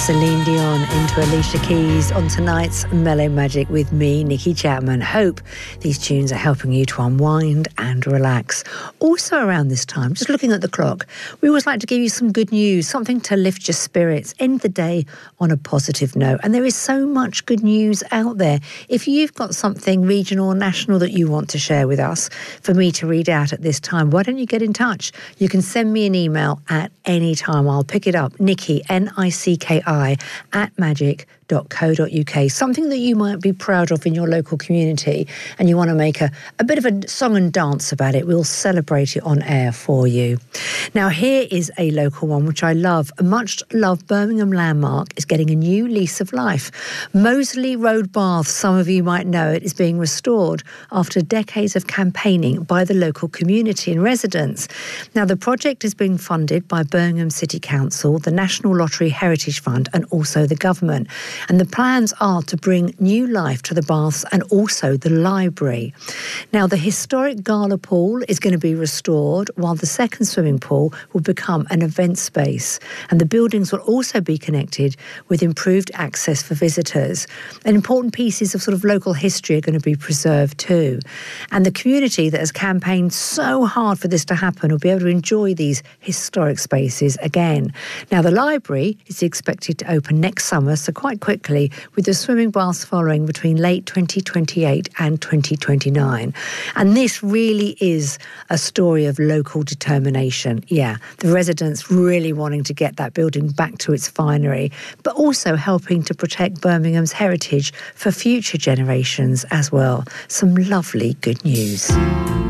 Celine Dion into Alicia Keys on tonight's Mellow Magic with me, Nikki Chapman. Hope these tunes are helping you to unwind and relax. Also around this time, just looking at the clock, we always like to give you some good news, something to lift your spirits, end the day on a positive note. And there is so much good news out there. If you've got something regional or national that you want to share with us for me to read out at this time, why don't you get in touch? You can send me an email at any time. I'll pick it up. Nikki, Nicki, at magic.co.uk. Something that you might be proud of in your local community and you want to make a bit of a song and dance about it. We'll celebrate it on air for you. Now, here is a local one which I love. A much-loved Birmingham landmark is getting a new lease of life. Moseley Road, Bath, some of you might know it, is being restored after decades of campaigning by the local community and residents. Now, the project is being funded by Birmingham City Council, the National Lottery Heritage Fund, and also the government. And the plans are to bring new life to the baths and also the library. Now, the historic Gala Pool is going to be restored, while the second swimming pool will become an event space. And the buildings will also be connected with improved access for visitors. And important pieces of sort of local history are going to be preserved too. And the community that has campaigned so hard for this to happen will be able to enjoy these historic spaces again. Now, the library is expected to open next summer, so quite quickly, with the swimming baths following between late 2028 and 2029. And this really is a story of local determination. Yeah, the residents really wanting to get that building back to its finery, but also helping to protect Birmingham's heritage for future generations as well. Some lovely good news.